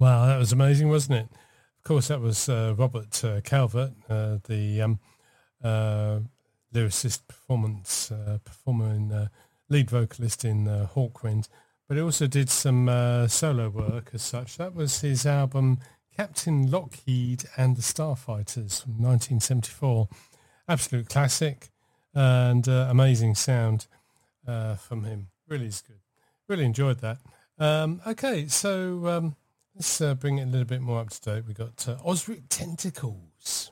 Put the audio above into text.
Wow, that was amazing, wasn't it? Of course, that was Robert Calvert, the lyricist, performer and lead vocalist in Hawkwind, but he also did some solo work as such. That was his album Captain Lockheed and the Starfighters from 1974. Absolute classic and amazing sound from him. Really is good. Really enjoyed that. Okay, so let's bring it a little bit more up to date. We got Osric Tentacles.